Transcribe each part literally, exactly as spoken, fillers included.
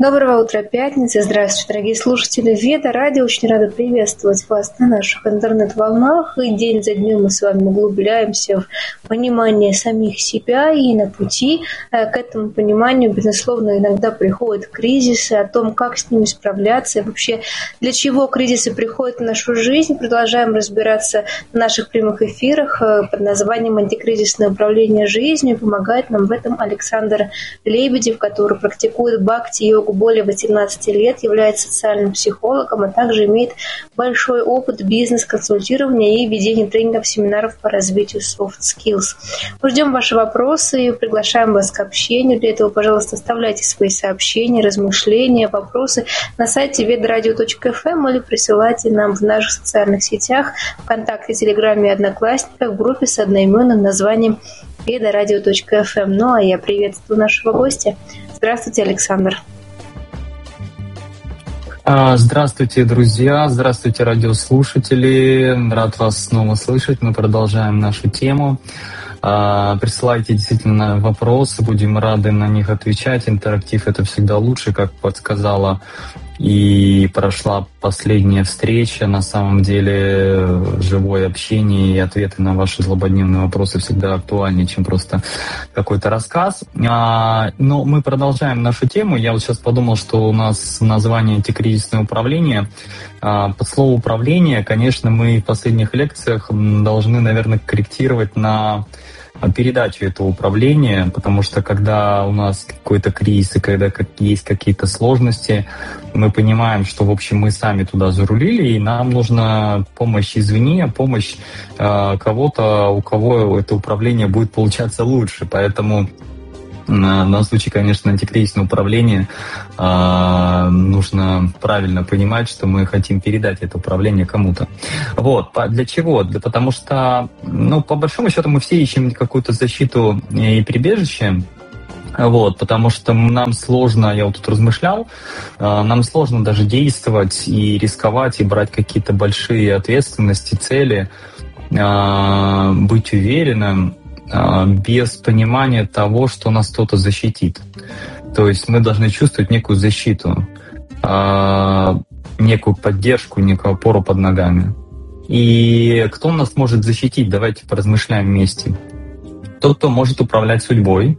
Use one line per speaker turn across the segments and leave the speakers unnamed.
Доброго утра, пятница. Здравствуйте, дорогие слушатели Веда Радио. Очень рада приветствовать вас на наших интернет-волнах. И день за днем мы с вами углубляемся в понимание самих себя. И на пути к этому пониманию, безусловно, иногда приходят кризисы, о том, как с ними справляться. И вообще, для чего кризисы приходят в нашу жизнь. Продолжаем разбираться в наших прямых эфирах под названием «Антикризисное управление жизнью». Помогает нам в этом Александр Лебедев, который практикует бхакти-йогу более восемнадцати лет, является социальным психологом, а также имеет большой опыт бизнес-консультирования и ведения тренингов, семинаров по развитию soft skills. Мы ждем ваши вопросы и приглашаем вас к общению. Для этого, пожалуйста, оставляйте свои сообщения, размышления, вопросы на сайте ведрадио точка эф эм или присылайте нам в наших социальных сетях, ВКонтакте, Телеграме и Одноклассниках в группе с одноименным названием ведрадио точка эф эм. Ну а я приветствую нашего гостя. Здравствуйте, Александр.
Здравствуйте, друзья, здравствуйте, радиослушатели. Рад вас снова слышать. Мы продолжаем нашу тему. Присылайте действительно вопросы, будем рады на них отвечать. Интерактив — это всегда лучше, как подсказала и прошла последняя встреча. На самом деле живое общение и ответы на ваши злободневные вопросы всегда актуальнее, чем просто какой-то рассказ. Но мы продолжаем нашу тему. Я вот сейчас подумал, что у нас название «Антикризисное управление». Под слово «управление», конечно, мы в последних лекциях должны, наверное, корректировать на передачу этого управления, потому что когда у нас какой-то кризис и когда есть какие-то сложности, мы понимаем, что, в общем, мы сами туда зарулили, и нам нужна помощь извне, помощь э, кого-то, у кого это управление будет получаться лучше. Поэтому в данном случае, конечно, антикризисное управление э, нужно правильно понимать, что мы хотим передать это управление кому-то. Вот. Для чего? Для, потому что, ну, по большому счету, мы все ищем какую-то защиту и прибежище. Вот, потому что нам сложно, я вот тут размышлял, э, нам сложно даже действовать и рисковать, и брать какие-то большие ответственности, цели, э, быть уверенным, без понимания того, что нас кто-то защитит. То есть мы должны чувствовать некую защиту, некую поддержку, некую опору под ногами. И кто нас может защитить? Давайте поразмышляем вместе. Тот, кто может управлять судьбой,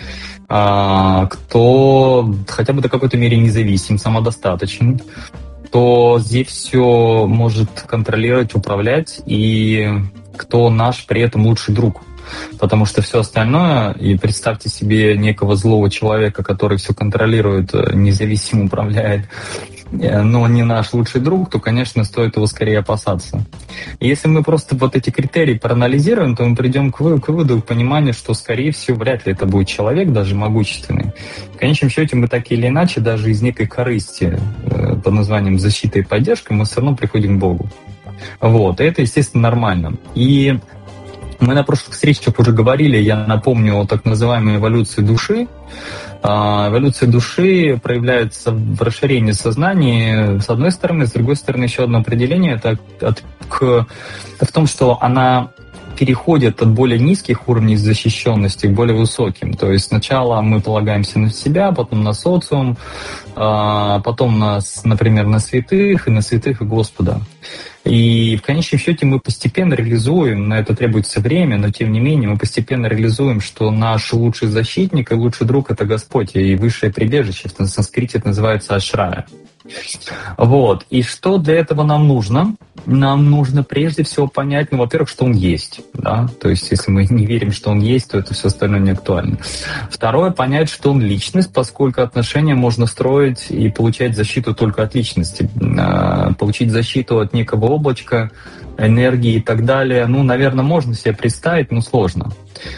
кто хотя бы до какой-то мере независим, самодостаточен, кто здесь все может контролировать, управлять, и кто наш при этом лучший друг. Потому что все остальное, и представьте себе некого злого человека, который все контролирует, независимо управляет, но не наш лучший друг, то, конечно, стоит его скорее опасаться. И если мы просто вот эти критерии проанализируем, то мы придем к выводу, к пониманию, что, скорее всего, вряд ли это будет человек, даже могущественный. В конечном счете мы так или иначе, даже из некой корысти под названием защита и поддержка, мы все равно приходим к Богу. Вот. И это, естественно, нормально. И мы на прошлых встречах уже говорили, я напомню, о так называемой эволюции души. Эволюция души проявляется в расширении сознания, с одной стороны, с другой стороны, еще одно определение это от, к, в том, что она переходит от более низких уровней защищенности к более высоким. То есть сначала мы полагаемся на себя, потом на социум, потом, на, например, на святых, и на святых и Господа. И в конечном счете мы постепенно реализуем, на это требуется время, но тем не менее мы постепенно реализуем, что наш лучший защитник и лучший друг — это Господь, и высшее прибежище, на санскрите это называется ашрая. Вот. И что для этого нам нужно? Нам нужно прежде всего понять, ну, во-первых, что Он есть. Да? То есть, если мы не верим, что Он есть, то это все остальное не актуально. Второе, понять, что Он личность, поскольку отношения можно строить и получать защиту только от личности. Получить защиту от некого облачка, энергии и так далее, ну, наверное, можно себе представить, но сложно.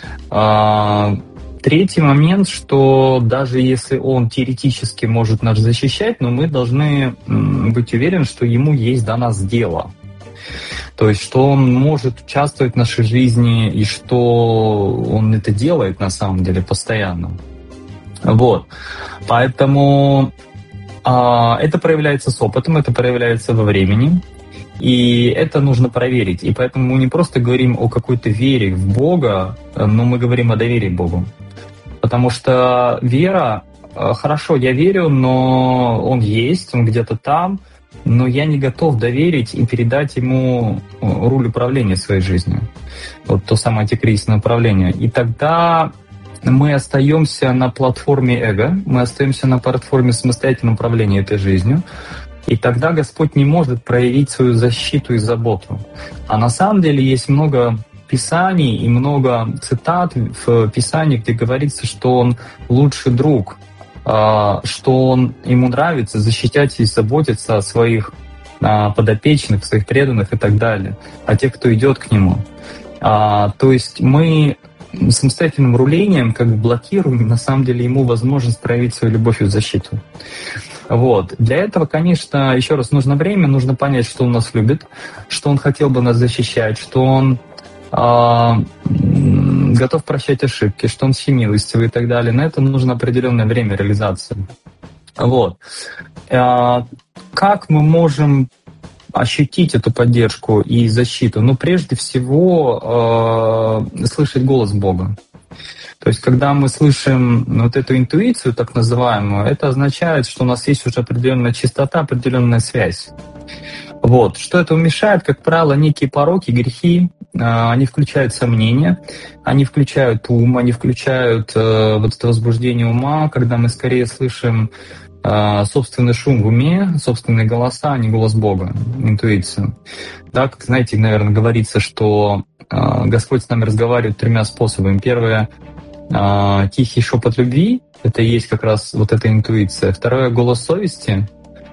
Третий момент, что даже если он теоретически может нас защищать, но мы должны быть уверены, что ему есть до нас дело. То есть, что он может участвовать в нашей жизни и что он это делает на самом деле постоянно. Вот. Поэтому а, это проявляется с опытом, это проявляется во времени. И это нужно проверить. И поэтому мы не просто говорим о какой-то вере в Бога, но мы говорим о доверии к Богу. Потому что вера, хорошо, я верю, но он есть, он где-то там, но я не готов доверить и передать ему руль управления своей жизнью. Вот то самое антикризисное управление. И тогда мы остаемся на платформе эго, мы остаемся на платформе самостоятельного управления этой жизнью, и тогда Господь не может проявить свою защиту и заботу. А на самом деле есть много писаний и много цитат в Писании, где говорится, что Он лучший друг, что он, ему нравится защищать и заботиться о своих подопечных, своих преданных и так далее, о тех, кто идет к Нему. То есть мы самостоятельным рулением как бы блокируем на самом деле ему возможность проявить свою любовь и защиту. Вот. Для этого, конечно, еще раз нужно время, нужно понять, что он нас любит, что он хотел бы нас защищать, что он э, готов прощать ошибки, что он всемилостивый и так далее. На это нужно определенное время реализации. Вот. Э, как мы можем ощутить эту поддержку и защиту? Ну, прежде всего, э, слышать голос Бога. То есть, когда мы слышим вот эту интуицию, так называемую, это означает, что у нас есть уже определенная чистота, определенная связь. Вот. Что этому мешает? Как правило, некие пороки, грехи, они включают сомнения, они включают ум, они включают э, вот это возбуждение ума, когда мы скорее слышим э, собственный шум в уме, собственные голоса, а не голос Бога, интуицию. Да, как, знаете, наверное, говорится, что э, Господь с нами разговаривает тремя способами. Первое — тихий шепот любви, это и есть как раз вот эта интуиция. Второе — голос совести.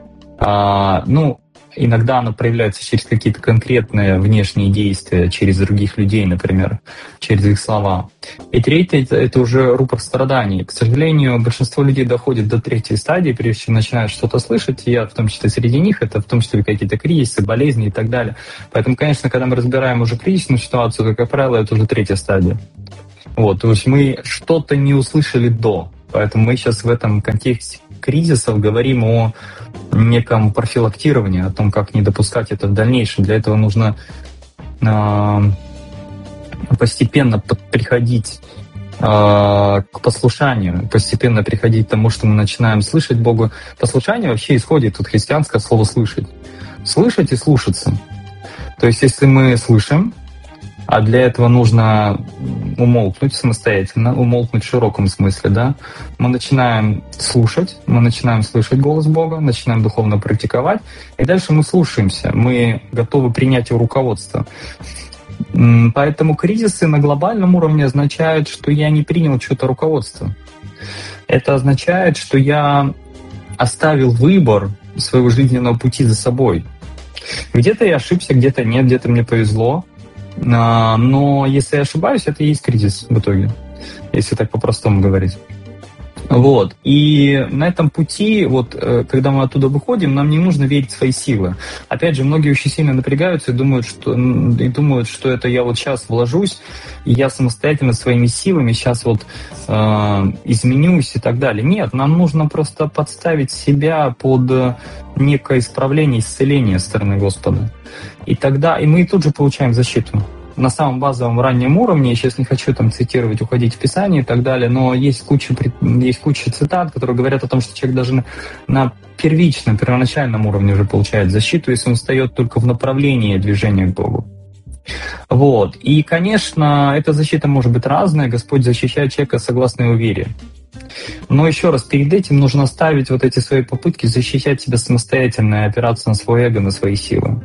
Ну, иногда оно проявляется через какие-то конкретные внешние действия, через других людей, например, через их слова. И третье — это, это уже рупор страданий. К сожалению, большинство людей доходит до третьей стадии, прежде чем начинают что-то слышать. Я в том числе среди них, это в том числе какие-то кризисы, болезни и так далее. Поэтому, конечно, когда мы разбираем уже кризисную ситуацию, то, как правило, это уже третья стадия. Вот, то есть мы что-то не услышали до, поэтому мы сейчас в этом контексте кризисов говорим о неком профилактировании, о том, как не допускать это в дальнейшем. Для этого нужно э, постепенно приходить э, к послушанию, постепенно приходить к тому, что мы начинаем слышать Бога. Послушание вообще исходит от христианского слова «слышать». Слышать и слушаться. То есть если мы слышим, а для этого нужно умолкнуть самостоятельно, умолкнуть в широком смысле, да. Мы начинаем слушать, мы начинаем слышать голос Бога, начинаем духовно практиковать, и дальше мы слушаемся, мы готовы принять его руководство. Поэтому кризисы на глобальном уровне означают, что я не принял чье-то руководство. Это означает, что я оставил выбор своего жизненного пути за собой. Где-то я ошибся, где-то нет, где-то мне повезло. Но если я ошибаюсь, это и есть кризис в итоге, если так по-простому говорить. Вот. И на этом пути, вот, когда мы оттуда выходим, нам не нужно верить в свои силы. Опять же, многие очень сильно напрягаются и думают, что, и думают, что это я вот сейчас вложусь, и я самостоятельно своими силами сейчас вот э, изменюсь и так далее. Нет, нам нужно просто подставить себя под некое исправление, исцеление со стороны Господа. И тогда, и мы тут же получаем защиту. На самом базовом раннем уровне, я сейчас не хочу там цитировать, уходить в Писание и так далее, но есть куча, есть куча цитат, которые говорят о том, что человек даже на, на первичном, первоначальном уровне уже получает защиту, если он встает только в направлении движения к Богу. Вот. И, конечно, эта защита может быть разная, Господь защищает человека согласно его вере. Но еще раз, перед этим нужно оставить вот эти свои попытки защищать себя самостоятельно и опираться на свое эго, на свои силы.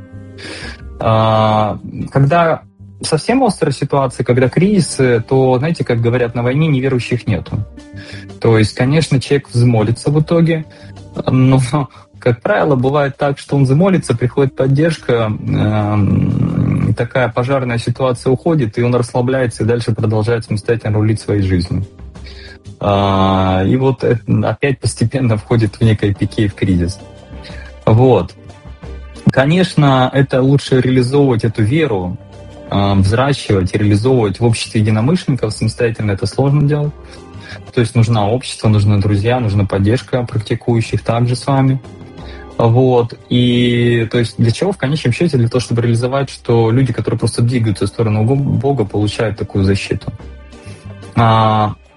Когда совсем острая ситуация, когда кризисы, то, знаете, как говорят, на войне неверующих нету. То есть, конечно, человек взмолится в итоге, но, как правило, бывает так, что он взмолится, приходит поддержка, э, такая пожарная ситуация уходит, и он расслабляется и дальше продолжает самостоятельно рулить своей жизнью. Э, и вот это опять постепенно входит в некое пике, в кризис. Вот. Конечно, это лучше реализовывать эту веру, взращивать и реализовывать в обществе единомышленников. Самостоятельно это сложно делать. То есть нужно общество, нужны друзья, нужна поддержка практикующих также с вами. Вот. И то есть для чего в конечном счете? Для того, чтобы реализовать, что люди, которые просто двигаются в сторону Бога, получают такую защиту. А,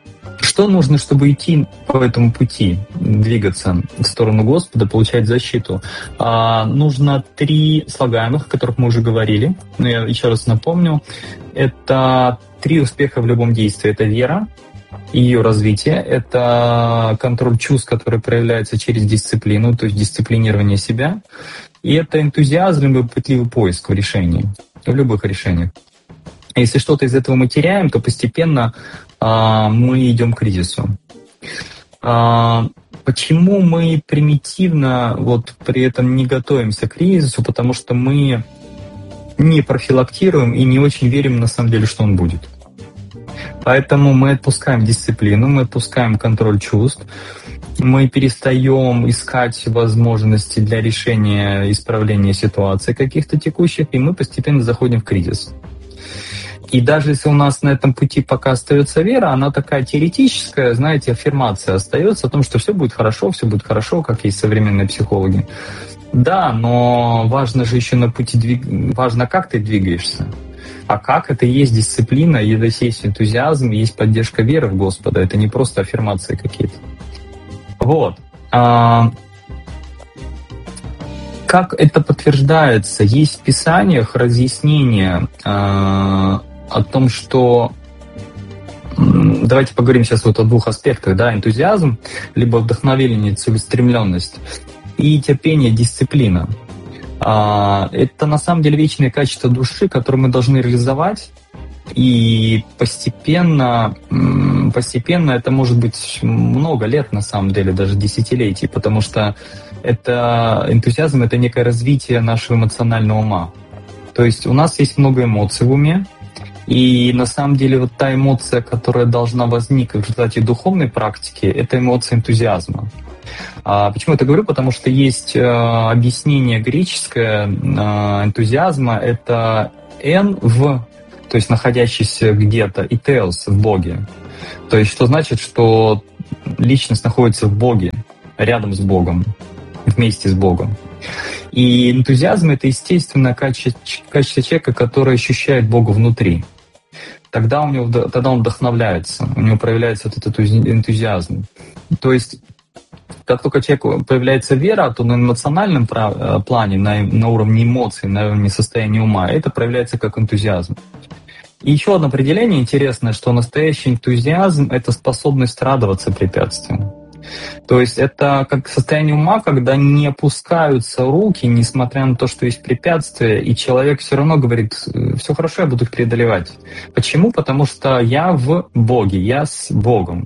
Что нужно, чтобы идти по этому пути, двигаться в сторону Господа, получать защиту? А, нужно три слагаемых, о которых мы уже говорили. Но я еще раз напомню. Это три успеха в любом действии. Это вера, ее развитие, это контроль чувств, который проявляется через дисциплину, то есть дисциплинирование себя, и это энтузиазм и пытливый поиск в решении, в любых решениях. Если что-то из этого мы теряем, то постепенно а, мы идем к кризису. А, почему мы примитивно вот при этом не готовимся к кризису? Потому что мы не профилактируем и не очень верим на самом деле, что он будет. Поэтому мы отпускаем дисциплину, мы отпускаем контроль чувств, мы перестаем искать возможности для решения, исправления ситуаций каких-то текущих, и мы постепенно заходим в кризис. И даже если у нас на этом пути пока остается вера, она такая теоретическая, знаете, аффирмация остается о том, что все будет хорошо, все будет хорошо, как есть современные психологи. Да, но важно же еще на пути двиг... важно, как ты двигаешься. А как? Это и есть дисциплина, и это есть энтузиазм, и есть поддержка веры в Господа. Это не просто аффирмации какие-то. Вот. А как это подтверждается? Есть в Писаниях разъяснение а, о том, что... Давайте поговорим сейчас вот о двух аспектах. Да? Энтузиазм, либо вдохновение, целеустремленность, и терпение, дисциплина. Это на самом деле вечные качества души, которые мы должны реализовать, и постепенно, постепенно это может быть много лет, на самом деле, даже десятилетий, потому что это энтузиазм — это некое развитие нашего эмоционального ума. То есть у нас есть много эмоций в уме, и на самом деле вот та эмоция, которая должна возникнуть в результате духовной практики, это эмоция энтузиазма. А почему я это говорю? Потому что есть э, объяснение греческое э, энтузиазма, это «эн» в, то есть находящийся где-то, и «теос» в Боге. То есть что значит, что личность находится в Боге, рядом с Богом, вместе с Богом. И энтузиазм — это естественное качество, качество человека, которое ощущает Бога внутри. Тогда, у него, тогда он вдохновляется, у него проявляется вот этот энтузиазм. То есть как только человеку появляется вера, то на эмоциональном плане, на, на уровне эмоций, на уровне состояния ума, это проявляется как энтузиазм. И еще одно определение интересное, что настоящий энтузиазм — это способность радоваться препятствиям. То есть это как состояние ума, когда не опускаются руки, несмотря на то, что есть препятствия, и человек все равно говорит: все хорошо, я буду их преодолевать. Почему? Потому что я в Боге, я с Богом.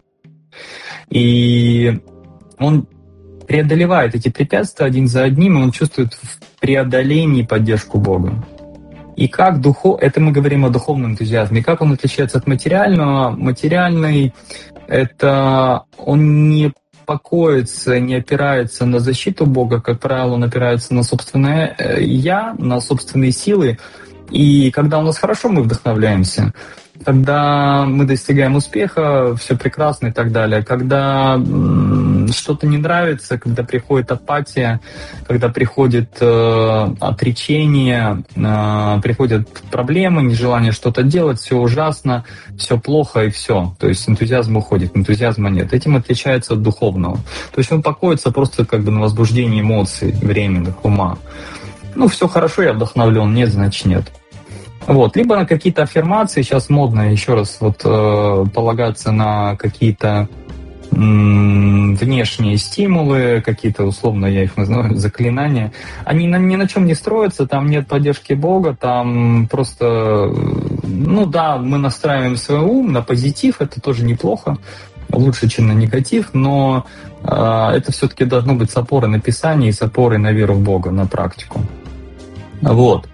И он преодолевает эти препятствия один за одним, и он чувствует в преодолении поддержку Бога. И как духов... это мы говорим о духовном энтузиазме. И как он отличается от материального? Материальный — это он не покоится, не опирается на защиту Бога, как правило, он опирается на собственное «я», на собственные силы. И когда у нас хорошо, мы вдохновляемся. Когда мы достигаем успеха, все прекрасно и так далее. Когда м, что-то не нравится, когда приходит апатия, когда приходит э, отречение, э, приходят проблемы, нежелание что-то делать, все ужасно, все плохо и все. То есть энтузиазм уходит, энтузиазма нет. Этим отличается от духовного. То есть он покоится просто как бы на возбуждении эмоций временных, ума. Ну, все хорошо, я вдохновлен, нет, значит нет. Вот. Либо на какие-то аффирмации, сейчас модно еще раз вот, э, полагаться на какие-то м- внешние стимулы, какие-то, условно, я их называю, заклинания. Они на, ни на чем не строятся, там нет поддержки Бога, там просто, ну да, мы настраиваем свой ум на позитив, это тоже неплохо, лучше, чем на негатив, но э, это все-таки должно быть с опорой на Писание и с опорой на веру в Бога, на практику. Вот.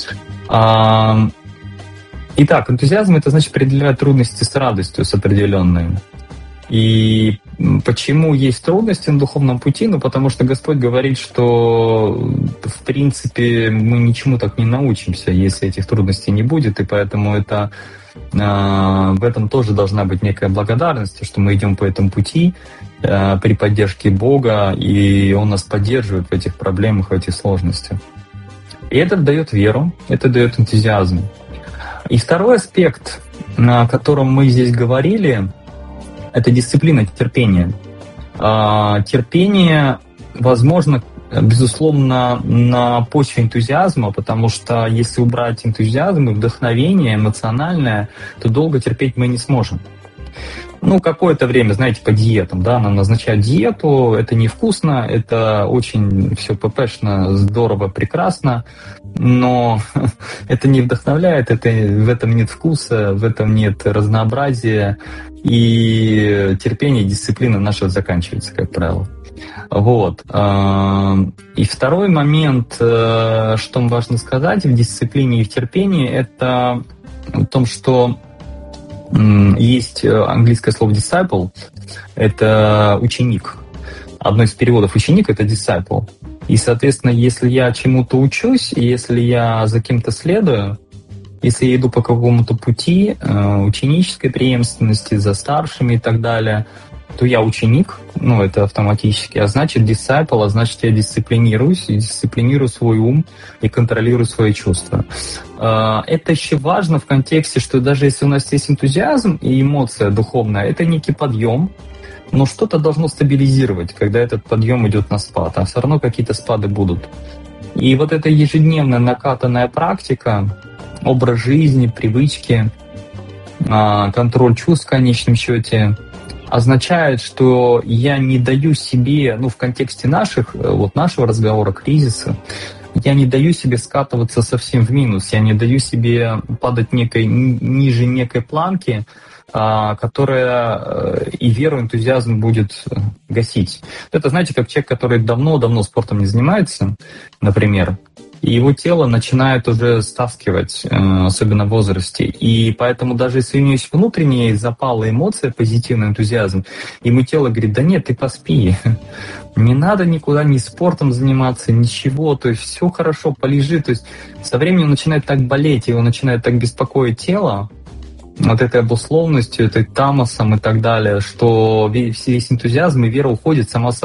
Итак, энтузиазм — это значит преодолевать трудности с радостью, с определенной. И почему есть трудности на духовном пути? Ну, потому что Господь говорит, что в принципе мы ничему так не научимся, если этих трудностей не будет, и поэтому это, в этом тоже должна быть некая благодарность, что мы идем по этому пути при поддержке Бога, и Он нас поддерживает в этих проблемах, в этих сложностях. И это дает веру, это дает энтузиазм. И второй аспект, на котором мы здесь говорили, это дисциплина, терпение. Терпение возможно, безусловно, на почве энтузиазма, потому что если убрать энтузиазм и вдохновение эмоциональное, то долго терпеть мы не сможем. Ну, какое-то время, знаете, по диетам, да, нам назначают диету, это невкусно, это очень все ппшно, здорово, прекрасно, но это не вдохновляет, это, в этом нет вкуса, в этом нет разнообразия, и терпение, дисциплина наша заканчивается, как правило. Вот. И второй момент, что важно сказать в дисциплине и в терпении, это в том, что есть английское слово disciple, это ученик. Одно из переводов ученик — это disciple. И, соответственно, если я чему-то учусь, если я за кем-то следую, если я иду по какому-то пути ученической преемственности за старшими и так далее, то я ученик, ну, это автоматически, а значит, disciple, а значит, я дисциплинируюсь, и дисциплинирую свой ум и контролирую свои чувства. Это еще важно в контексте, что даже если у нас есть энтузиазм и эмоция духовная, это некий подъем, но что-то должно стабилизировать, когда этот подъем идет на спад, а все равно какие-то спады будут. И вот эта ежедневная накатанная практика, образ жизни, привычки, контроль чувств в конечном счете означает, что я не даю себе, ну, в контексте наших, вот нашего разговора, кризиса, я не даю себе скатываться совсем в минус, я не даю себе падать некой, ниже некой планки, которая и веру, энтузиазм будет гасить. Это, знаете, как человек, который давно-давно спортом не занимается, например, и его тело начинает уже стаскивать, особенно в возрасте. И поэтому даже если у него есть внутренние запалы, эмоции, позитивный энтузиазм, ему тело говорит: да нет, ты поспи, не надо никуда ни спортом заниматься, ничего, то есть все хорошо, полежи. То есть со временем начинает так болеть, его начинает так беспокоить тело, вот этой обусловленностью, этой тамосом и так далее, что весь, весь энтузиазм и вера уходит сама собой.